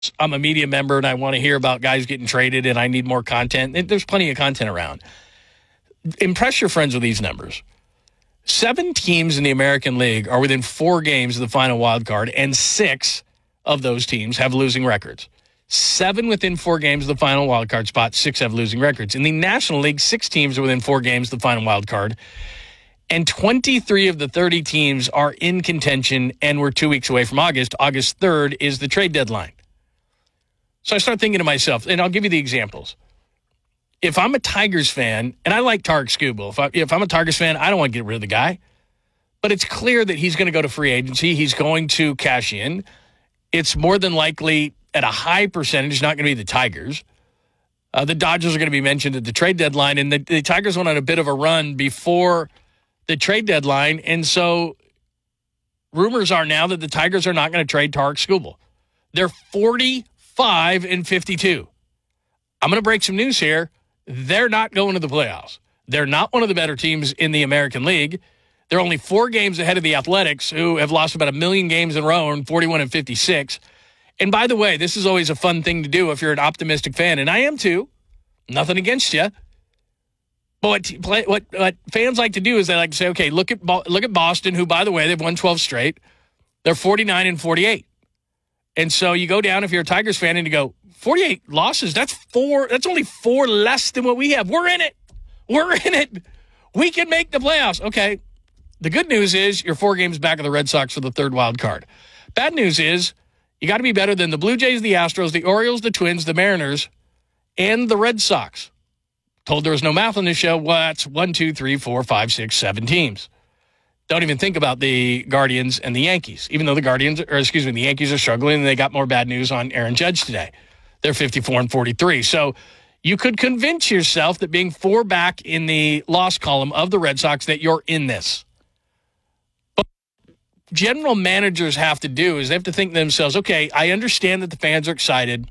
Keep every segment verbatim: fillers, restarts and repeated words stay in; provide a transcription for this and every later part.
I'm a media member and I want to hear about guys getting traded and I need more content. There's plenty of content around. Impress your friends with these numbers. Seven teams in the American League are within four games of the final wild card, and six of those teams have losing records. Seven within four games of the final wild card spot, six have losing records. In the National League, six teams are within four games of the final wild card, and twenty-three of the thirty teams are in contention, and we're two weeks away from August. August third is the trade deadline. So I start thinking to myself, and I'll give you the examples. If I'm a Tigers fan, and I like Tarik Skubal, if, I, if I'm a Tigers fan, I don't want to get rid of the guy. But it's clear that he's going to go to free agency. He's going to cash in. It's more than likely, at a high percentage, not going to be the Tigers. Uh, the Dodgers are going to be mentioned at the trade deadline, and the, the Tigers went on a bit of a run before the trade deadline. And so rumors are now that the Tigers are not going to trade Tarik Skubal. They're forty-five and fifty-two. I'm going to break some news here. They're not going to the playoffs. They're not one of the better teams in the American League. They're only four games ahead of the Athletics, who have lost about a million games in a row and forty-one and fifty-six. And by the way, this is always a fun thing to do if you're an optimistic fan, and I am too. Nothing against you. But what, what, what fans like to do is they like to say, okay, look at look at Boston, who, by the way, they've won twelve straight. They're forty-nine and forty-eight. And so you go down, if you're a Tigers fan, and you go, forty-eight losses, that's four, that's only four less than what we have. We're in it. We're in it. We can make the playoffs. Okay. The good news is you're four games back of the Red Sox for the third wild card. Bad news is you got to be better than the Blue Jays, the Astros, the Orioles, the Twins, the Mariners, and the Red Sox. Told there was no math on this show. Well, that's one, two, three, four, five, six, seven teams. Don't even think about the Guardians and the Yankees, even though the Guardians, or excuse me, the Yankees are struggling, and they got more bad news on Aaron Judge today. They're fifty-four and forty-three. So you could convince yourself that being four back in the loss column of the Red Sox that you're in this. But what general managers have to do is they have to think to themselves, okay, I understand that the fans are excited,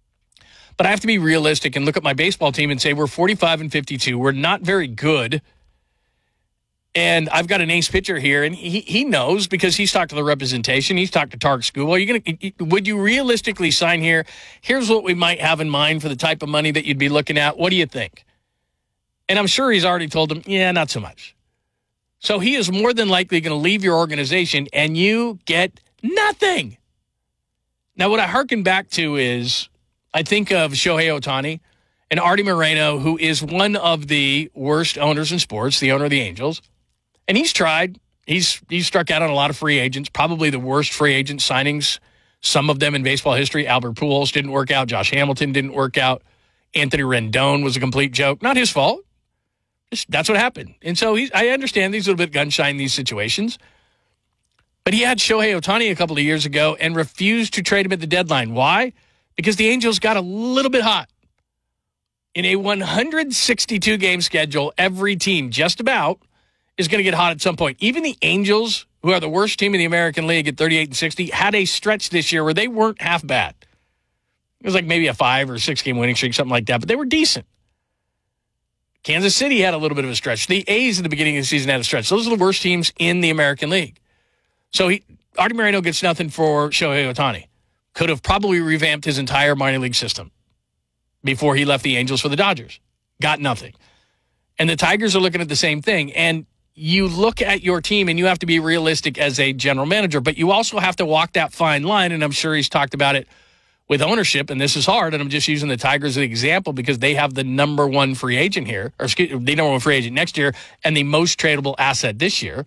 but I have to be realistic and look at my baseball team and say we're forty-five and fifty-two. We're not very good. And I've got an ace pitcher here, and he he knows because he's talked to the representation. He's talked to Tarik Skubal. Are you gonna? Would you realistically sign here? Here's what we might have in mind for the type of money that you'd be looking at. What do you think? And I'm sure he's already told them, yeah, not so much. So he is more than likely going to leave your organization, and you get nothing. Now, what I hearken back to is I think of Shohei Ohtani and Artie Moreno, who is one of the worst owners in sports, the owner of the Angels. And he's tried. He's he's struck out on a lot of free agents, probably the worst free agent signings, some of them in baseball history. Albert Pujols didn't work out. Josh Hamilton didn't work out. Anthony Rendon was a complete joke. Not his fault. Just, that's what happened. And so he's, I understand he's a little bit gun-shy in these situations. But he had Shohei Ohtani a couple of years ago and refused to trade him at the deadline. Why? Because the Angels got a little bit hot. In a one hundred sixty-two game schedule, every team just about is going to get hot at some point. Even the Angels, who are the worst team in the American League at thirty-eight and sixty, had a stretch this year where they weren't half bad. It was like maybe a five or six game winning streak, something like that, but they were decent. Kansas City had a little bit of a stretch. The A's at the beginning of the season had a stretch. Those are the worst teams in the American League. So he, Artie Moreno gets nothing for Shohei Ohtani. Could have probably revamped his entire minor league system before he left the Angels for the Dodgers. Got nothing. And the Tigers are looking at the same thing. And you look at your team, and you have to be realistic as a general manager, but you also have to walk that fine line, and I'm sure he's talked about it with ownership, and this is hard, and I'm just using the Tigers as an example because they have the number one free agent here, or excuse, the number one free agent next year, and the most tradable asset this year,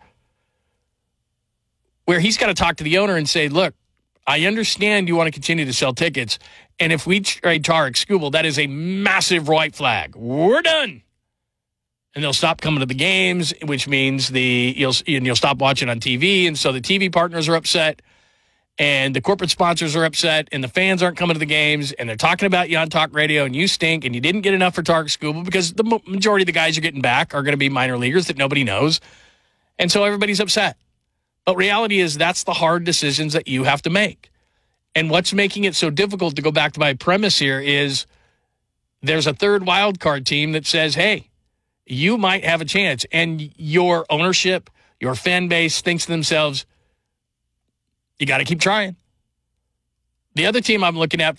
where he's got to talk to the owner and say, look, I understand you want to continue to sell tickets, and if we trade Tarik Skubal, that is a massive white flag. We're done. And they'll stop coming to the games, which means the you'll and you'll stop watching on T V, and so the T V partners are upset, and the corporate sponsors are upset, and the fans aren't coming to the games, and they're talking about you on talk radio, and you stink, and you didn't get enough for Tarik Skubal because the majority of the guys you're getting back are going to be minor leaguers that nobody knows, and so everybody's upset. But reality is that's the hard decisions that you have to make. And what's making it so difficult, to go back to my premise here, is there's a third wild card team that says, hey, you might have a chance. And your ownership, your fan base thinks to themselves, you got to keep trying. The other team I'm looking at